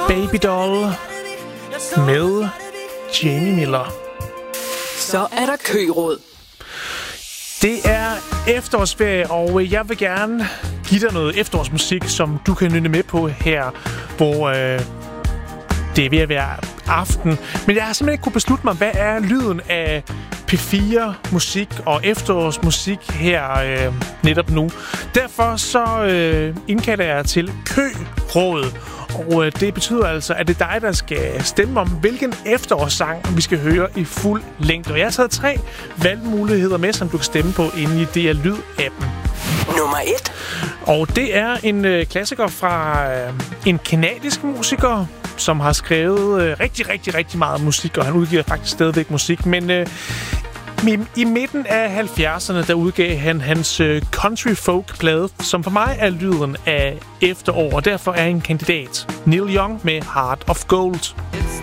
Baby Doll med Jamie Miller. Så er der køråd. Det er efterårsferie, og jeg vil gerne give dig noget efterårsmusik, som du kan nynne med på her, hvor det er ved at være aften. Men jeg har simpelthen ikke kunne beslutte mig, hvad er lyden af P4-musik og efterårsmusik her netop nu. Derfor så indkalder jeg til køråd. Og det betyder altså, at det er dig, der skal stemme om, hvilken efterårssang vi skal høre i fuld længde. Og jeg har taget 3 valgmuligheder med, som du kan stemme på inde i DR Lyd-appen. Nummer 1. Og det er en klassiker fra en kanadisk musiker, som har skrevet rigtig meget musik, og han udgiver faktisk stadigvæk musik. Men i midten af 70'erne, der udgav han hans country folk-plade, som for mig er lyden af efterår, og derfor er en kandidat. Neil Young med Heart of Gold.